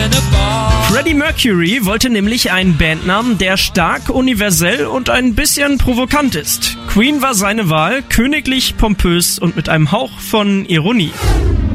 Freddie Mercury wollte nämlich einen Bandnamen, der stark, universell und ein bisschen provokant ist. Queen war seine Wahl, königlich, pompös und mit einem Hauch von Ironie.